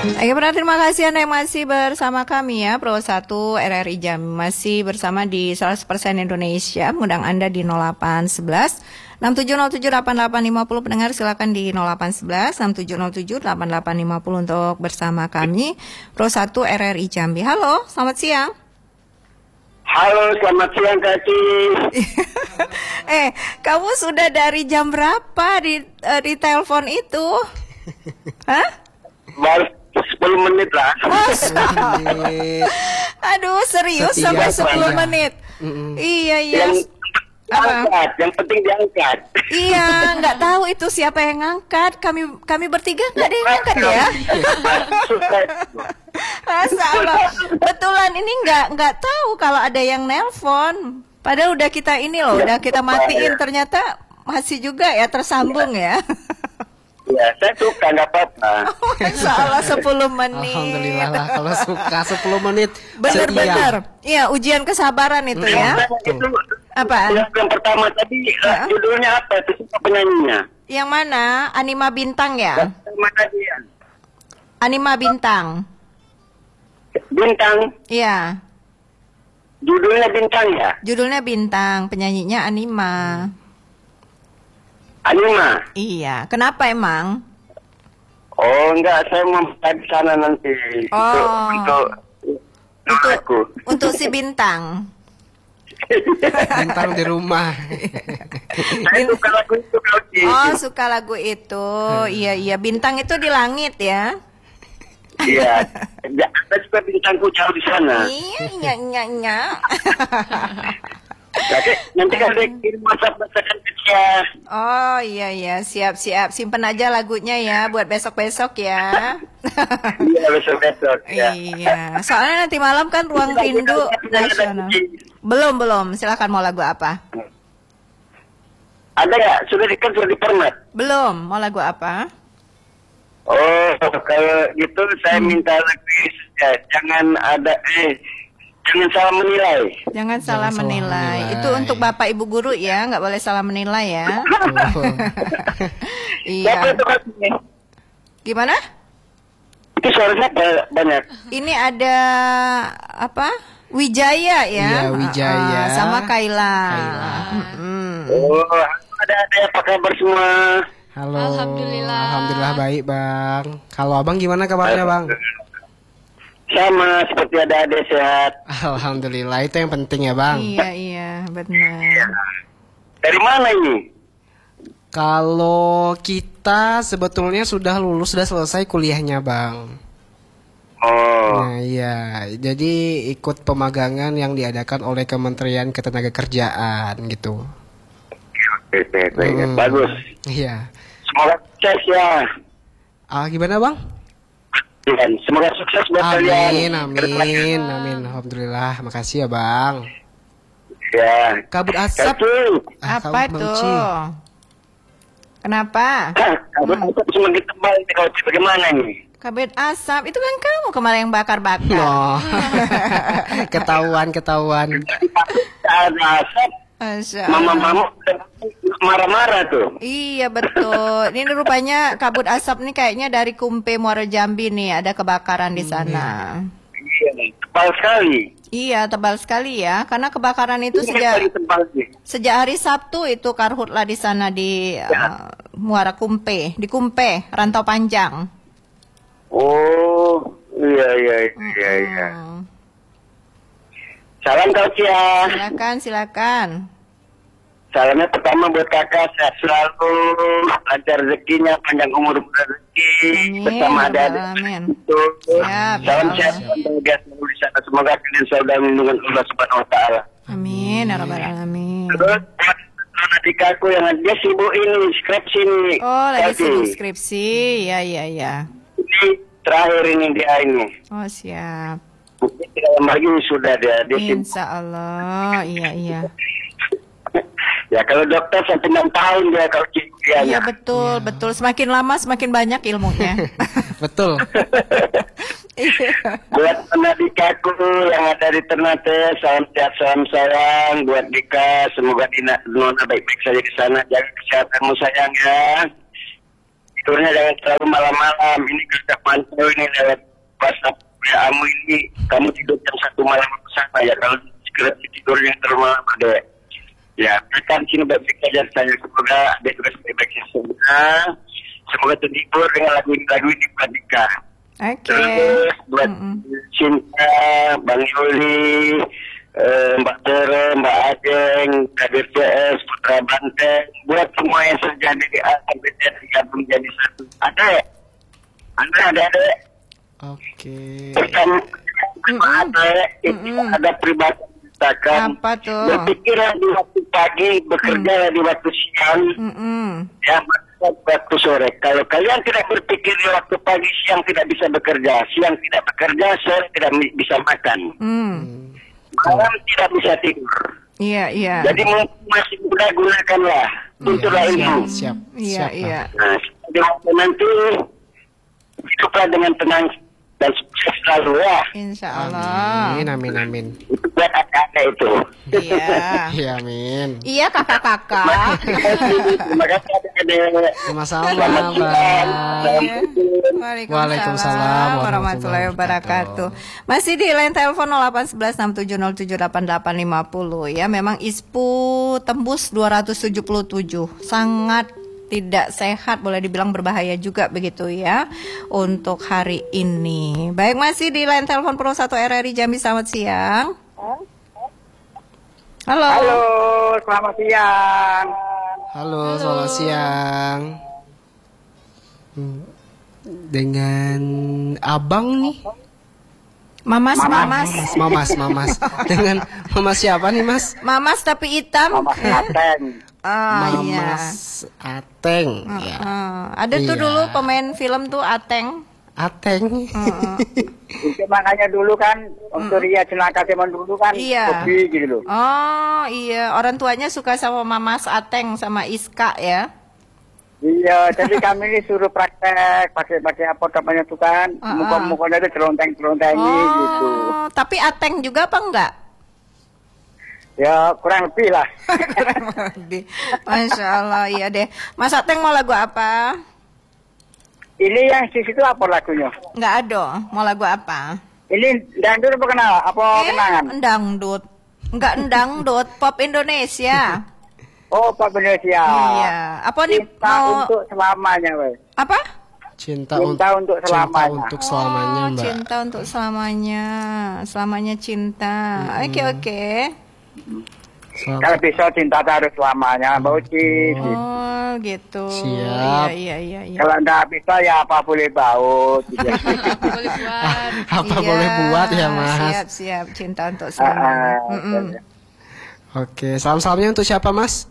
Oke, terima kasih Anda yang masih bersama kami ya, Pro 1 RRI Jambi. Masih bersama di 100% Indonesia. Mengundang Anda di 0811 67078850. Pendengar silakan di 0811 67078850 untuk bersama kami, Pro 1 RRI Jambi. Halo, selamat siang. Halo, selamat siang Kaki. Kamu sudah dari jam berapa di telepon itu? Hah? Baru 10 menit lah. Aduh, serius sampai 10 menit. Iya. Yang penting diangkat. Iya, nggak tahu itu siapa yang ngangkat. Kami bertiga nggak ada yang ngangkat ya. Masa Allah. Betulan ini nggak tahu kalau ada yang nelpon. Padahal udah kita udah kita matiin, ternyata masih juga ya tersambung ya. Ya, saya suka, nggak apa-apa. Salah 10 menit. Alhamdulillah lah kalau suka 10 menit. Bener-bener. Iya, ujian kesabaran itu ya. Itu Apa? yang pertama tadi judulnya apa itu, siapa penyanyinya? Yang mana? Anima Bintang ya? Mana dia? Anima Bintang. Bintang. Iya. Judulnya Bintang ya? Judulnya Bintang, penyanyinya Anima. Anima. Iya. Kenapa emang? Oh, enggak, saya mau di sana nanti. Untuk si Bintang. Bintang di rumah. Saya suka lagu itu, Kaki. Oh, suka lagu itu. Iya. Bintang itu di langit ya. Iya. Ada juga bintangku jauh di sana. Iya. Jadi nanti kalau kirim WhatsApp bacakan ke dia. Oh iya, siap. Simpen aja lagunya ya buat besok-besok ya. Iya, besok-besok ya. Iya, soalnya nanti malam kan Ruang Rindu Nasional. Belum. Silakan, mau lagu apa? Ada nggak? Sudah di permat? Belum, mau lagu apa? Oh, kalau gitu saya minta lagu jangan salah menilai. Jangan salah menilai. Itu untuk Bapak Ibu guru ya, nggak boleh salah menilai ya. Iya. Gimana? Itu suaranya banyak. Ini ada apa? Wijaya ya. Iya, Wijaya. Sama Kaila. Oh, ada apa kabar semua? Halo. Alhamdulillah Baik bang. Kalau abang gimana kabarnya bang? Sama seperti ada adik sehat. Alhamdulillah, itu yang penting ya bang. Iya, benar. Dari mana ini? Kalau kita sebetulnya sudah selesai kuliahnya bang. Oh. Nah iya, jadi ikut pemagangan yang diadakan oleh Kementerian Ketenagakerjaan gitu. Oke. Bagus. Iya. Semoga sukses ya. Gimana bang? Semoga sukses buat kalian. Amin. Alhamdulillah, makasih ya bang. Ya. Kabut asap. Apa kabut itu? Bang Ci. Kenapa? Kabut asap semakin tebal ini, kalau bagaimana ini? Kabut asap itu kan kamu kemarin yang bakar-bakar. No. ketahuan. Ada asap. Mama marah-marah tuh. Iya betul. Ini rupanya kabut asap nih kayaknya dari Kumpe Muara Jambi nih, ada kebakaran di sana. Iya, tebal sekali. Iya, tebal sekali ya. Karena kebakaran itu sejak hari Sabtu itu karhutlah di sana di Muara Kumpe, di Kumpe, Rantau Panjang. Oh, iya. Salam kau Cia. Silakan. Salamnya pertama buat kakak, sehat selalu, lancar rezekinya, panjang umur rezeki, bersama adik-adik. Amin. Salam sehat dan bahagia selalu di sana. Semoga kalian selalu dalam lindungan Allah Subhanahu Wa Taala. Amin, ya Rabbal Alamin. Terus adik aku yang dia sibuk ini skripsi ini. Oh, lagi sibuk skripsi, ya. Ini terakhir ini dia ini. Oh, siap. Mungkin dalam lagi sudah dia. Insya Allah, iya. Ya kalau dokter sampai 6 tahun dia kalau kuliahnya. Iya betul. Semakin lama semakin banyak ilmunya. Betul. Buat adik aku yang ada di Ternate, salam sehat, salam sayang. Buat Dika, semoga Nona baik-baik saja di sana. Jaga kesehatanmu sayang ya. tidurnya jangan terlalu malam-malam. Ini kerja pantau ini lewat WhatsApp WA-mu ini. Kamu tidur jam 1 malam sama ya. Kalau segera tidur yang terlalu malam ada. Ya, kan sini baik-baik saja saya. Semoga ada juga sebaik-baiknya semua. Semoga terhibur dengan lagu-lagu ini Pradika. Oke. Terus buat Cinta, Bang Yuli, Mbak Tere, Mbak Ajeng, Kadir CS, Putra Banteng, buat semua yang terjadi di ABTN digabung jadi satu. Ada? Oke. Ada pribadi katakan Apa tuh? berpikiran di waktu pagi, bekerja di waktu siang, ya waktu sore. Kalau kalian tidak berpikir di waktu pagi, siang tidak bisa bekerja, siang tidak bekerja, sore tidak bisa makan, malam tidak bisa tidur. Iya, iya. Jadi masih muda gunakanlah untuklah ilmu. Siap. Iya, iya. Nah, di waktu nanti hiduplah dengan tenang dan sukses selalu ya. Insya Allah. Amin. Itu buat anak-anak itu. Iya. Iya, amin. Iya kakak-kakak. Terima kasih adik-adik. Sama-sama, Selamat Bang. Iya. Waalaikumsalam Waalaikumsalam warahmatullahi wabarakatuh. Masih di line telepon 081167078850 ya. Memang ISPU tembus 277. Sangat tidak sehat, boleh dibilang berbahaya juga begitu ya untuk hari ini. Baik, masih di line telepon Pro 1 RRI Jambi, selamat siang. Halo. Halo, selamat siang. Halo, selamat siang. Dengan Abang nih. Mamas. Mamas. Dengan Mamas siapa nih, Mas? Mamas tapi hitam. Mas Ateng. Mamas Ateng. Ya. Ada tuh Iya. dulu pemain film tuh Ateng. Ateng. Itu makanya dulu kan untuk Ria Jenaka zaman dulu kan Iya. hobi gitu loh. Oh iya, orang tuanya suka sama Mamas Ateng sama Iska ya. Iya, jadi kami ini suruh praktek pakai apa namanya tuh kan, muka-mukanya itu celonteng-celontengi gitu. Oh, tapi Ateng juga apa enggak? Ya kurang lebih lah. Kurang lebih. Masya Allah, iya deh. Mas Ateng mau lagu apa? Ini yang di situ apa lagunya? Enggak ada, mau lagu apa? Ini dangdut apa kenal? Apa kenangan? Endangdut. Enggak endangdut, pop Indonesia. Oh, Pak Indonesia. Iya. Apa nih Cinta mau untuk selamanya, Wei. apa? Cinta Cinta untuk selamanya. untuk selamanya, Oh, Mbak. cinta untuk selamanya. Selamanya cinta. Oke. Kalau bisa cinta harus selamanya, Mbak Uci. Oh, gitu. Siap. Iya. Kalau enggak bisa ya apa boleh baut. Gitu. Apa Iya, boleh buat ya, Mas? Siap. Cinta untuk selamanya. Oke, salam-salamnya untuk siapa, Mas?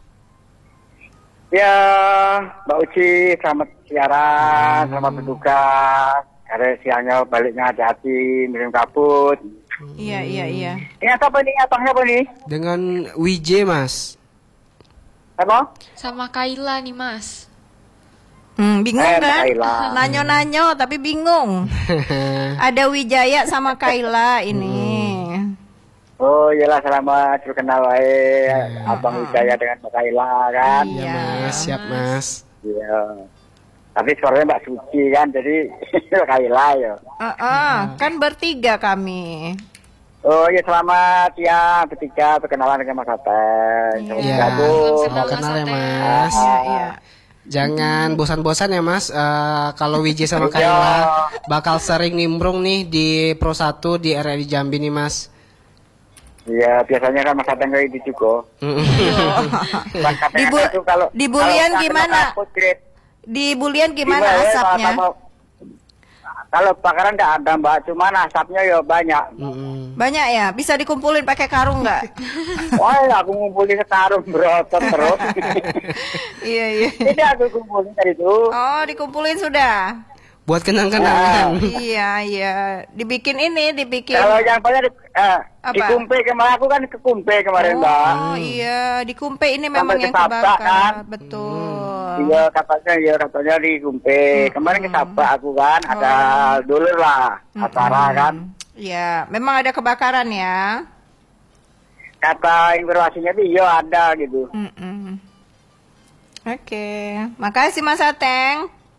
Ya, Mbak Uci, selamat siaran, selamat bertugas. Karena siangnya baliknya hati-hati, minum kabut. Iya. Ini apa nih? Atangnya apa nih? Dengan WJ, Mas. Apa? Sama Kaila nih Mas. Bingung kan? Kaila. Nanyo tapi bingung. Ada Wijaya sama Kaila ini. Oh iyalah, selamat berkenal wae Abang Wijaya dengan Mbak Kaila kan. Iya, Mas. Siap, Mas. Iya. Tapi suaranya Mbak Suci kan, jadi Kaila ya. Kan bertiga kami. Oh iya, selamat ya bertiga berkenalan dengan Mas Ateng. Iya, Salam kenal ya, Mas Mas. Iya. Jangan bosan-bosan ya, Mas. Kalau WJ sama Kaila bakal sering nimbrung nih di Pro 1 di RRI Jambi nih, Mas. Iya, biasanya kan Mas Ateng kayak gitu juga. Mas Ateng Dibu- itu kalau dibulian kalau gimana? takut, Grit. Di Bulian gimana Gimana ya, asapnya? Kalau bakaran nggak ada Mbak, cuman asapnya ya banyak. Banyak ya? Bisa dikumpulin pakai karung nggak? Wah, aku ngumpulin sekarung berotot terus. Iya. Ini aku kumpulin dari itu. Oh, dikumpulin sudah. Buat kenang-kenangan. Iya. Dibikin. Kalau yang banyak Apa? di kumpe kemarin, aku kan ke kumpe kemarin Mbak. Oh iya, di Kumpe ini memang Sampai yang ke Sabak, kebakar. kan? Betul. Iya katanya di kumpe. Kemarin ke Sabak aku kan, ada dulu lah acara kan. Iya, memang ada kebakaran ya. Kata informasinya tuh iya ada gitu. Oke, makasih Mas Ateng.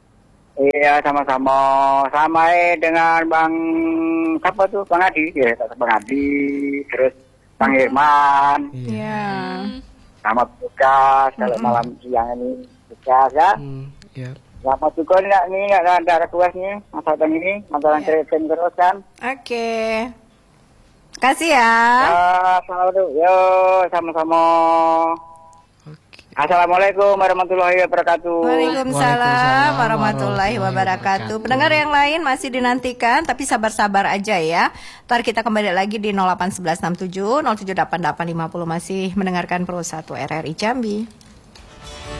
Iya, sama-sama. Sama dengan Bang siapa tuh? Bang Adi, ya, Bang Adi, terus Bang Irman, Iya. sama tugas kalau malam siang ini tugas ya. Ya. Selamat juga nih, nggak ada request nih, masalah ini, masalah keriting terus kan. Oke. Kasih ya. Selalu, yo, sama-sama. Assalamualaikum warahmatullahi wabarakatuh. Waalaikumsalam warahmatullahi wabarakatuh. Pendengar yang lain masih dinantikan, tapi sabar-sabar aja ya. Ntar kita kembali lagi di 081167 078850 masih mendengarkan Pro 1 RRI Jambi.